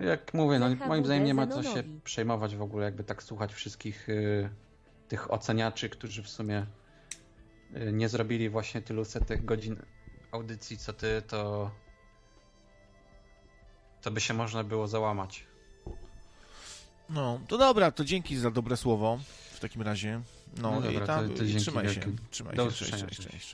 jak mówię, no moim zdaniem nie ma co się Zenonowi. przejmować w ogóle, jakby tak słuchać wszystkich tych oceniaczy, którzy w sumie nie zrobili właśnie tylu setek godzin audycji co ty, to by się można było załamać. No, to dobra, to dzięki za dobre słowo w takim razie. No, dobra, i tam, to dzięki trzymaj się. wielkie. Trzymaj Do się, usłyszenia. cześć.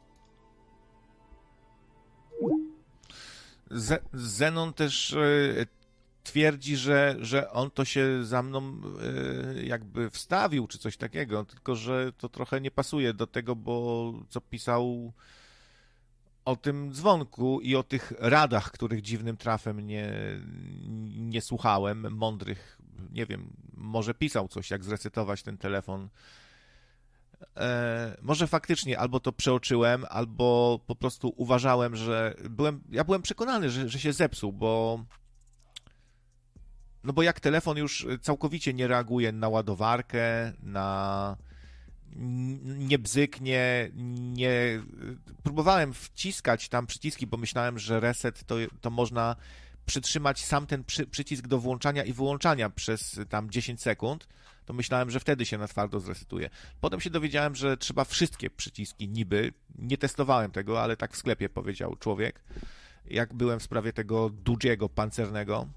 Zenon też twierdzi, że on to się za mną jakby wstawił, czy coś takiego, tylko że to trochę nie pasuje do tego, bo co pisał o tym dzwonku i o tych radach, których dziwnym trafem nie słuchałem, mądrych, nie wiem, może pisał coś, jak zresetować ten telefon. Może faktycznie albo to przeoczyłem, albo po prostu uważałem, że ja byłem przekonany, że się zepsuł, bo jak telefon już całkowicie nie reaguje na ładowarkę, nie bzyknie, nie... Próbowałem wciskać tam przyciski, bo myślałem, że reset to można przytrzymać sam ten przycisk do włączania i wyłączania przez tam 10 sekund, to myślałem, że wtedy się na twardo zresetuje. Potem się dowiedziałem, że trzeba wszystkie przyciski niby, nie testowałem tego, ale tak w sklepie powiedział człowiek, jak byłem w sprawie tego Dugiego pancernego,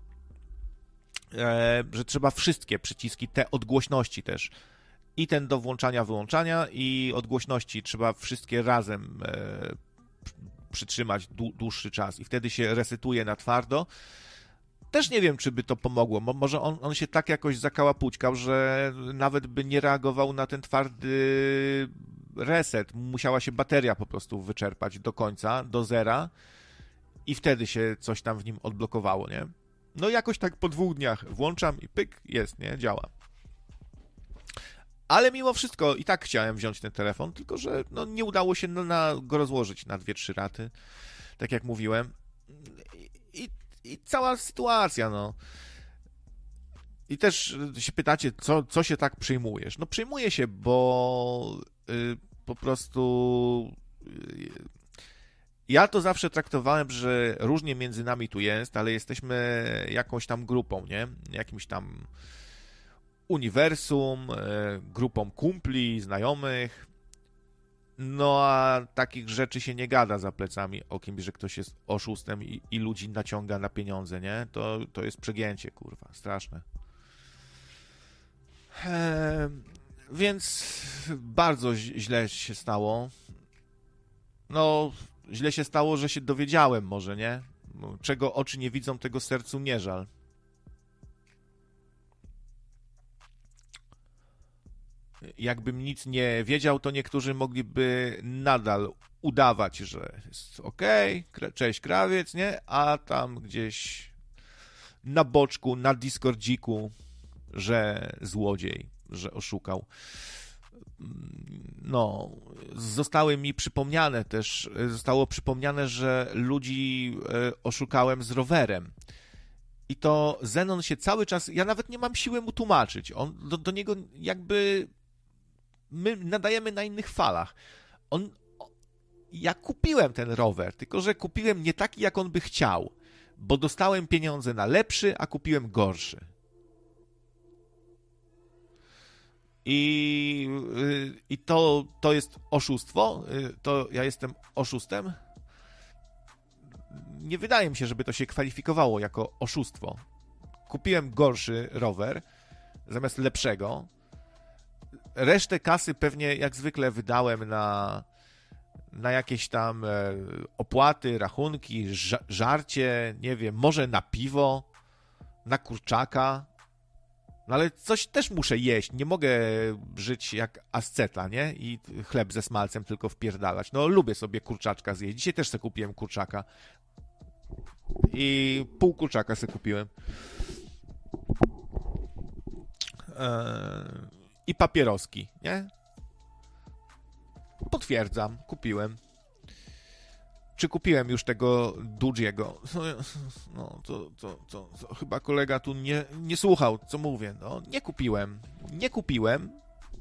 że trzeba wszystkie przyciski, te odgłośności też, i ten do włączania, wyłączania i odgłośności trzeba wszystkie razem przytrzymać dłuższy czas i wtedy się resetuje na twardo. Też nie wiem, czy by to pomogło. Może on się tak jakoś zakałapućkał, że nawet by nie reagował na ten twardy reset. Musiała się bateria po prostu wyczerpać do końca, do zera i wtedy się coś tam w nim odblokowało, nie? No jakoś tak po 2 dniach włączam i pyk, jest, nie? Działa. Ale mimo wszystko i tak chciałem wziąć ten telefon, tylko że no, nie udało się go rozłożyć na 2-3 raty, tak jak mówiłem. I cała sytuacja, no. I też się pytacie, co się tak przejmujesz? No przejmuję się, bo po prostu ja to zawsze traktowałem, że różnie między nami tu jest, ale jesteśmy jakąś tam grupą, nie? Jakimś tam uniwersum, grupą kumpli, znajomych. No a takich rzeczy się nie gada za plecami o kimś, że ktoś jest oszustem i ludzi naciąga na pieniądze, nie? To jest przegięcie, kurwa, straszne. Więc bardzo źle się stało. No, źle się stało, że się dowiedziałem może, nie? Czego oczy nie widzą, tego sercu nie żal. Jakbym nic nie wiedział, to niektórzy mogliby nadal udawać, że jest okej, cześć krawiec, nie? A tam gdzieś na boczku, na Discordziku, że złodziej, że oszukał. No, zostało przypomniane, że ludzi oszukałem z rowerem. I to Zenon się cały czas, ja nawet nie mam siły mu tłumaczyć. On do niego jakby my nadajemy na innych falach. Ja kupiłem ten rower, tylko że kupiłem nie taki, jak on by chciał, bo dostałem pieniądze na lepszy, a kupiłem gorszy. I to jest oszustwo? To ja jestem oszustem? Nie wydaje mi się, żeby to się kwalifikowało jako oszustwo. Kupiłem gorszy rower zamiast lepszego. Resztę kasy pewnie jak zwykle wydałem na jakieś tam opłaty, rachunki, żarcie, nie wiem, może na piwo, na kurczaka. No ale coś też muszę jeść. Nie mogę żyć jak asceta, nie? I chleb ze smalcem tylko wpierdalać. No lubię sobie kurczaczka zjeść. Dzisiaj też sobie kupiłem kurczaka. I pół kurczaka sobie kupiłem. I papieroski, nie? Potwierdzam, kupiłem. Czy kupiłem już tego Dugiego? No, to chyba kolega tu nie słuchał, co mówię. No, nie kupiłem.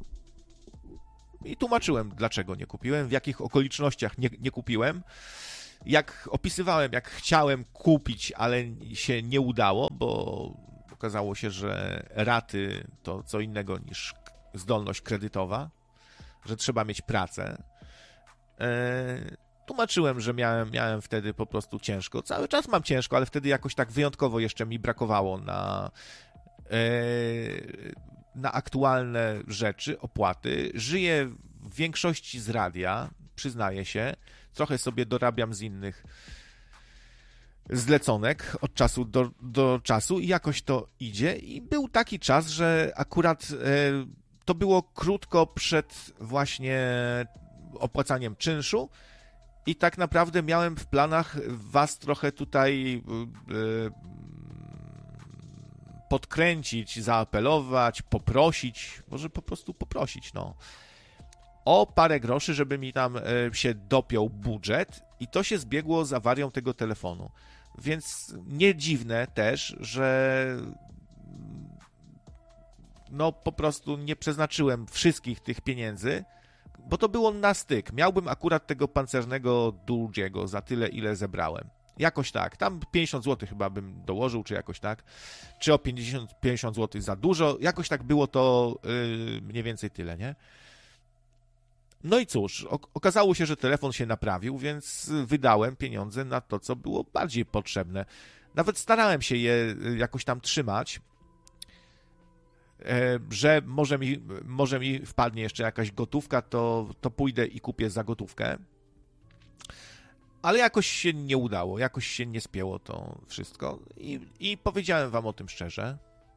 I tłumaczyłem, dlaczego nie kupiłem, w jakich okolicznościach nie kupiłem. Jak opisywałem, jak chciałem kupić, ale się nie udało, bo okazało się, że raty to co innego niż zdolność kredytowa, że trzeba mieć pracę. Tłumaczyłem, że miałem wtedy po prostu ciężko. Cały czas mam ciężko, ale wtedy jakoś tak wyjątkowo jeszcze mi brakowało na aktualne rzeczy, opłaty. Żyję w większości z radia, przyznaję się. Trochę sobie dorabiam z innych zleconek od czasu do czasu i jakoś to idzie. I był taki czas, że akurat to było krótko przed właśnie opłacaniem czynszu i tak naprawdę miałem w planach was trochę tutaj podkręcić, zaapelować, poprosić, może po prostu poprosić, no, o parę groszy, żeby mi tam się dopiął budżet i to się zbiegło z awarią tego telefonu. Więc nie dziwne też, że no po prostu nie przeznaczyłem wszystkich tych pieniędzy, bo to było na styk. Miałbym akurat tego pancernego Dulciego za tyle, ile zebrałem. Jakoś tak. Tam 50 zł chyba bym dołożył, czy jakoś tak. Czy o 50 zł za dużo. Jakoś tak było to mniej więcej tyle, nie? No i cóż, okazało się, że telefon się naprawił, więc wydałem pieniądze na to, co było bardziej potrzebne. Nawet starałem się je jakoś tam trzymać, że może mi wpadnie jeszcze jakaś gotówka, to pójdę i kupię za gotówkę. Ale jakoś się nie udało, jakoś się nie spięło to wszystko i powiedziałem wam o tym szczerze.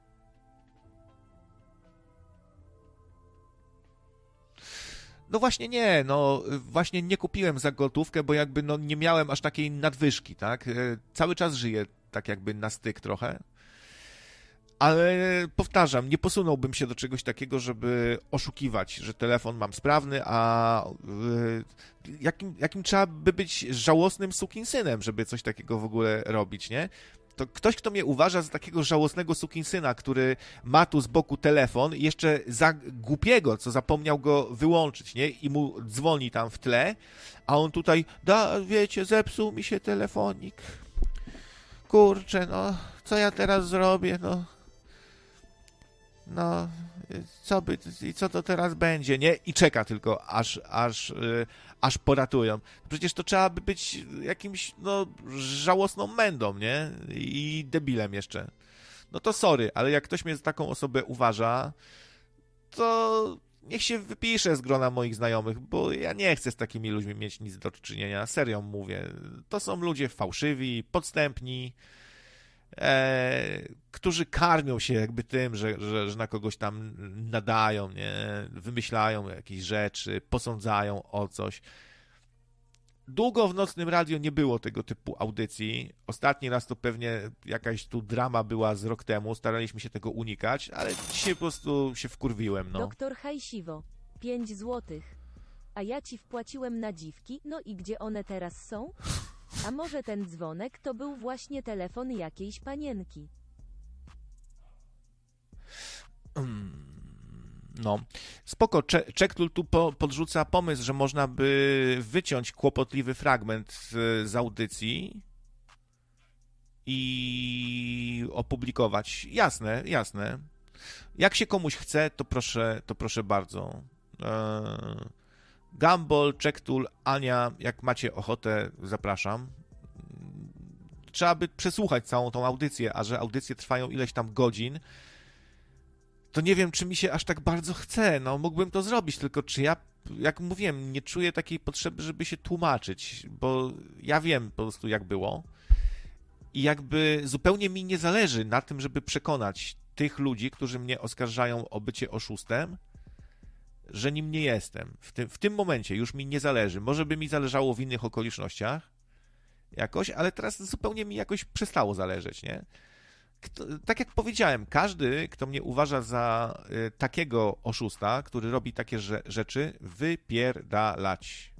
No właśnie nie, właśnie nie kupiłem za gotówkę, bo jakby nie miałem aż takiej nadwyżki, tak? Cały czas żyję tak jakby na styk trochę. Ale powtarzam, nie posunąłbym się do czegoś takiego, żeby oszukiwać, że telefon mam sprawny, a jakim trzeba by być żałosnym sukinsynem, żeby coś takiego w ogóle robić, nie? To ktoś, kto mnie uważa za takiego żałosnego sukinsyna, który ma tu z boku telefon i jeszcze za głupiego, co zapomniał go wyłączyć, nie? I mu dzwoni tam w tle, a on tutaj, wiecie, zepsuł mi się telefonik. Kurczę, no, co ja teraz zrobię, no, co to teraz będzie, nie? I czeka tylko, aż poratują. Przecież to trzeba by być jakimś, żałosną mędą, nie? I debilem jeszcze. No to sorry, ale jak ktoś mnie za taką osobę uważa, to niech się wypisze z grona moich znajomych, bo ja nie chcę z takimi ludźmi mieć nic do czynienia. Serio mówię. To są ludzie fałszywi, podstępni, którzy karmią się jakby tym, że na kogoś tam nadają, nie? Wymyślają jakieś rzeczy, posądzają o coś. Długo w Nocnym Radio nie było tego typu audycji. Ostatni raz to pewnie jakaś tu drama była z rok temu. Staraliśmy się tego unikać, ale dzisiaj po prostu się wkurwiłem, no. Doktor Hajsiwo, 5 złotych. A ja ci wpłaciłem na dziwki, no i gdzie one teraz są? A może ten dzwonek to był właśnie telefon jakiejś panienki? No, spoko. Czektul tu podrzuca pomysł, że można by wyciąć kłopotliwy fragment z audycji i opublikować. Jasne, jasne. Jak się komuś chce, to proszę bardzo. Gumball, Czektul, Ania, jak macie ochotę, zapraszam. Trzeba by przesłuchać całą tą audycję, a że audycje trwają ileś tam godzin, to nie wiem, czy mi się aż tak bardzo chce. No, mógłbym to zrobić, tylko czy ja, jak mówiłem, nie czuję takiej potrzeby, żeby się tłumaczyć, bo ja wiem po prostu, jak było i jakby zupełnie mi nie zależy na tym, żeby przekonać tych ludzi, którzy mnie oskarżają o bycie oszustem, że nim nie jestem. W tym momencie już mi nie zależy. Może by mi zależało w innych okolicznościach jakoś, ale teraz zupełnie mi jakoś przestało zależeć, nie? Tak jak powiedziałem, każdy, kto mnie uważa za takiego oszusta, który robi takie rzeczy, wypierdalać.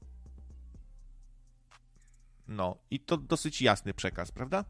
No, i to dosyć jasny przekaz, prawda?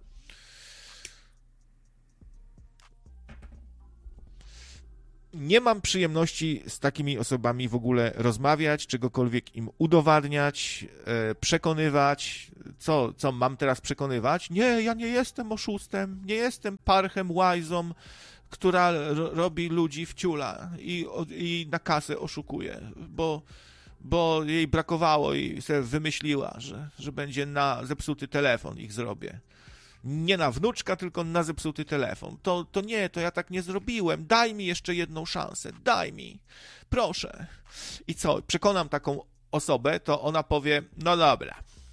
Nie mam przyjemności z takimi osobami w ogóle rozmawiać, czegokolwiek im udowadniać, przekonywać. Co mam teraz przekonywać? Nie, ja nie jestem oszustem, nie jestem parchem, łajzą, która robi ludzi w ciula i na kasę oszukuje, bo jej brakowało i sobie wymyśliła, że będzie na zepsuty telefon ich zrobię. Nie na wnuczka, tylko na zepsuty telefon. To nie, to ja tak nie zrobiłem. Daj mi jeszcze jedną szansę. Daj mi. Proszę. I co? Przekonam taką osobę, to ona powie, no dobra.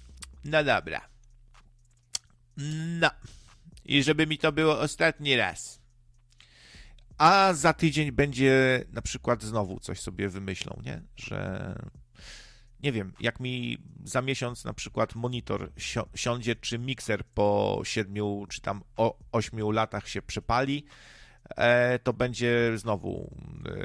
No. I żeby mi to było ostatni raz. A za tydzień będzie na przykład znowu coś sobie wymyślą, nie? Że nie wiem, jak mi za miesiąc na przykład monitor siądzie, czy mikser po 7 czy tam 8 latach się przepali, to będzie znowu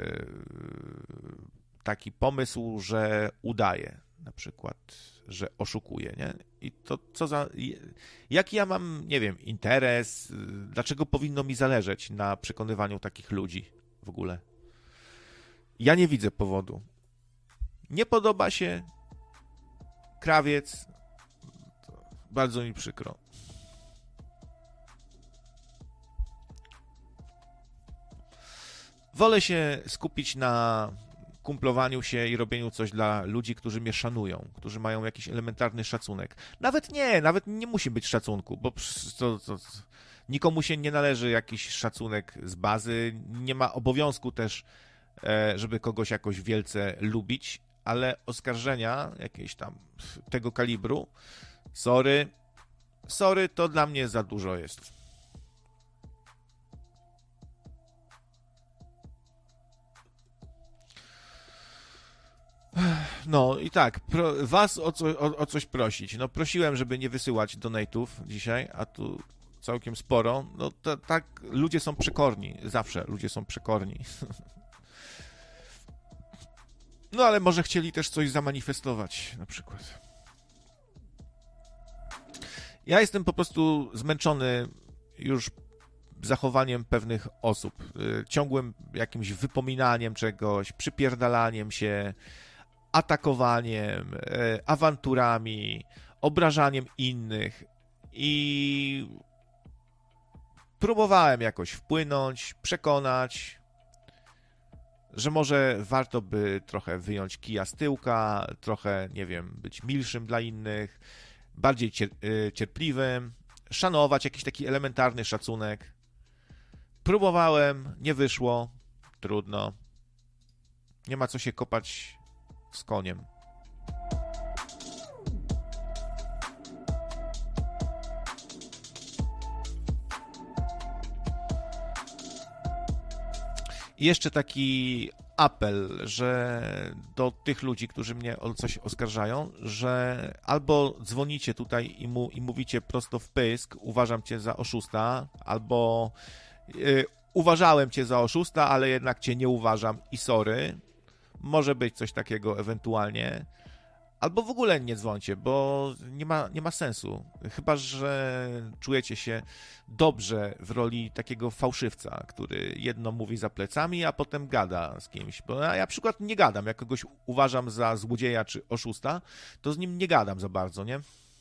taki pomysł, że udaje na przykład, że oszukuje, nie? I to co za... Jaki ja mam, nie wiem, interes? Dlaczego powinno mi zależeć na przekonywaniu takich ludzi w ogóle? Ja nie widzę powodu. Nie podoba się krawiec. Bardzo mi przykro. Wolę się skupić na kumplowaniu się i robieniu coś dla ludzi, którzy mnie szanują, którzy mają jakiś elementarny szacunek. Nawet nie musi być szacunku, bo nikomu się nie należy jakiś szacunek z bazy. Nie ma obowiązku też, żeby kogoś jakoś wielce lubić, ale oskarżenia jakieś tam tego kalibru, sorry, to dla mnie za dużo jest. No i tak, was o coś prosić. No prosiłem, żeby nie wysyłać donate'ów dzisiaj, a tu całkiem sporo. No tak, ludzie są przekorni, zawsze ludzie są przekorni. No ale może chcieli też coś zamanifestować, na przykład. Ja jestem po prostu zmęczony już zachowaniem pewnych osób, ciągłym jakimś wypominaniem czegoś, przypierdalaniem się, atakowaniem, awanturami, obrażaniem innych i próbowałem jakoś wpłynąć, przekonać, że może warto by trochę wyjąć kija z tyłka, trochę, nie wiem, być milszym dla innych, bardziej cierpliwym, szanować jakiś taki elementarny szacunek. Próbowałem, nie wyszło, trudno. Nie ma co się kopać z koniem. I jeszcze taki apel, że do tych ludzi, którzy mnie o coś oskarżają, że albo dzwonicie tutaj i mówicie prosto w pysk, uważam cię za oszusta, albo uważałem cię za oszusta, ale jednak cię nie uważam i sorry. Może być coś takiego ewentualnie. Albo w ogóle nie dzwońcie, bo nie ma sensu. Chyba że czujecie się dobrze w roli takiego fałszywca, który jedno mówi za plecami, a potem gada z kimś. Bo ja na przykład nie gadam. Jak kogoś uważam za złodzieja czy oszusta, to z nim nie gadam za bardzo, nie?